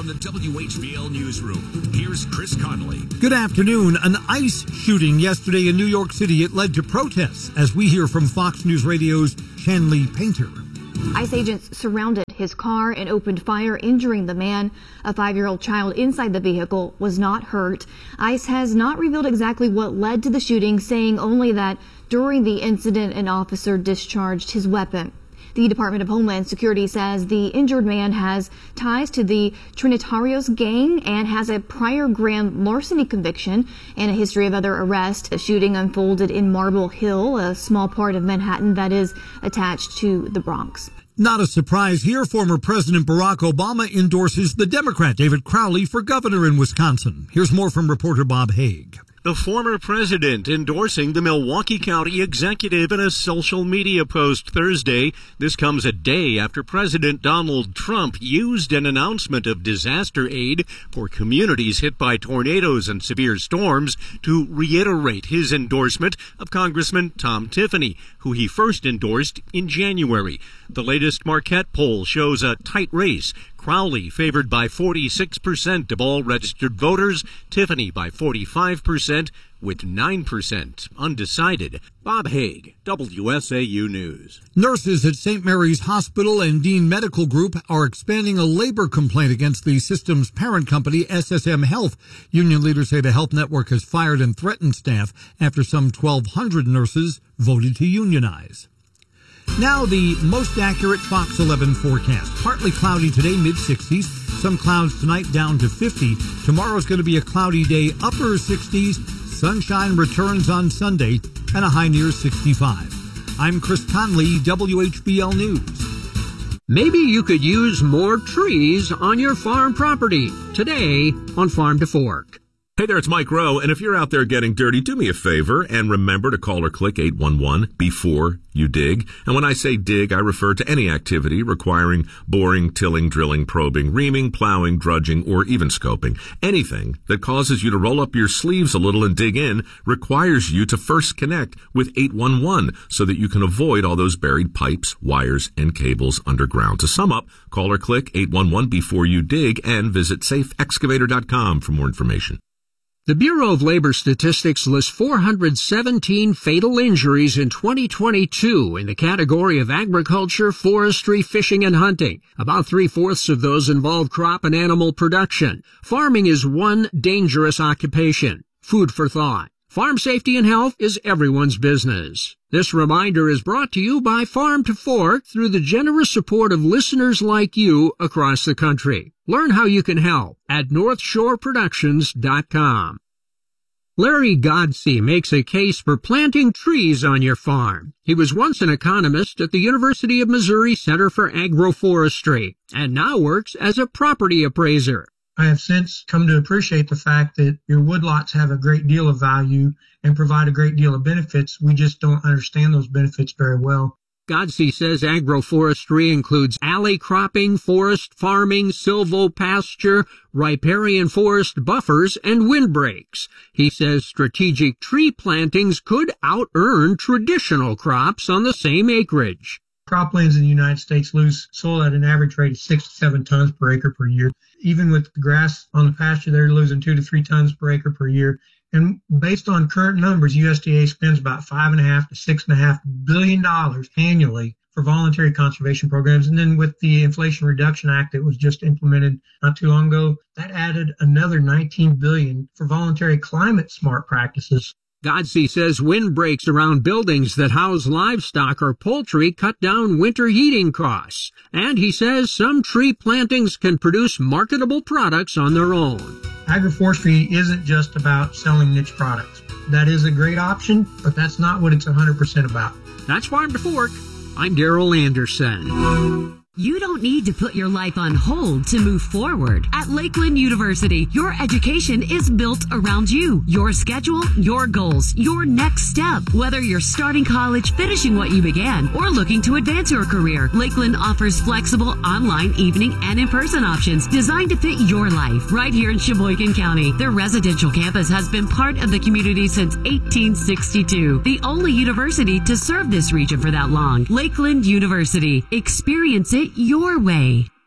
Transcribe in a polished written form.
the WHBL Newsroom, here's Chris Connolly. Good afternoon. An ICE shooting yesterday in New York City. It led to protests, as we hear from Fox News Radio's Shanley Painter. ICE agents surrounded his car and opened fire, injuring the man. A 5-year-old child inside the vehicle was not hurt. ICE has not revealed exactly what led to the shooting, saying only that during the incident, an officer discharged his weapon. The Department of Homeland Security says the injured man has ties to the Trinitarios gang and has a prior grand larceny conviction and a history of other arrests. The shooting unfolded in Marble Hill, a small part of Manhattan that is attached to the Bronx. Not a surprise here. Former President Barack Obama endorses the Democrat David Crowley for governor in Wisconsin. Here's more from reporter Bob Haig. The former president endorsing the Milwaukee County executive in a social media post Thursday. This comes a day after President Donald Trump used an announcement of disaster aid for communities hit by tornadoes and severe storms to reiterate his endorsement of Congressman Tom Tiffany, who he first endorsed in January. The latest Marquette poll shows a tight race. Crowley favored by 46% of all registered voters, Tiffany by 45%, with 9% undecided. Bob Haig, WSAU News. Nurses at St. Mary's Hospital and Dean Medical Group are expanding a labor complaint against the system's parent company, SSM Health. Union leaders say the health network has fired and threatened staff after some 1,200 nurses voted to unionize. Now the most accurate Fox 11 forecast. Partly cloudy today, mid-60s. Some clouds tonight down to 50. Tomorrow's going to be a cloudy day, upper 60s. Sunshine returns on Sunday and a high near 65. I'm Chris Conley, WHBL News. Maybe you could use more trees on your farm property. Today on Farm to Fork. Hey there, it's Mike Rowe, and if you're out there getting dirty, do me a favor and remember to call or click 811 before you dig. And when I say dig, I refer to any activity requiring boring, tilling, drilling, probing, reaming, plowing, drudging, or even scoping. Anything that causes you to roll up your sleeves a little and dig in requires you to first connect with 811 so that you can avoid all those buried pipes, wires, and cables underground. To sum up, call or click 811 before you dig and visit safeexcavator.com for more information. The Bureau of Labor Statistics lists 417 fatal injuries in 2022 in the category of agriculture, forestry, fishing, and hunting. About 3/4 of those involve crop and animal production. Farming is one dangerous occupation. Food for thought. Farm safety and health is everyone's business. This reminder is brought to you by Farm to Fork through the generous support of listeners like you across the country. Learn how you can help at NorthshoreProductions.com. Larry Godsey makes a case for planting trees on your farm. He was once an economist at the University of Missouri Center for Agroforestry and now works as a property appraiser. I have since come to appreciate the fact that your woodlots have a great deal of value and provide a great deal of benefits. We just don't understand those benefits very well. Godsey says agroforestry includes alley cropping, forest farming, silvopasture, riparian forest buffers, and windbreaks. He says strategic tree plantings could out-earn traditional crops on the same acreage. Croplands in the United States lose soil at an average rate of 6 to 7 tons per acre per year. Even with the grass on the pasture, they're losing 2 to 3 tons per acre per year. And based on current numbers, USDA spends about $5.5 to $6.5 billion annually for voluntary conservation programs. And then with the Inflation Reduction Act that was just implemented not too long ago, that added another $19 billion for voluntary climate smart practices. Godsey says windbreaks around buildings that house livestock or poultry cut down winter heating costs. And he says some tree plantings can produce marketable products on their own. Agroforestry isn't just about selling niche products. That is a great option, but that's not what it's 100% about. That's Farm to Fork. I'm Darrell Anderson. You don't need to put your life on hold to move forward. At Lakeland University, your education is built around you, your schedule, your goals, your next step. Whether you're starting college, finishing what you began, or looking to advance your career, Lakeland offers flexible online, evening, and in-person options designed to fit your life. Right here in Sheboygan County, their residential campus has been part of the community since 1862. The only university to serve this region for that long. Lakeland University. Experience it your way.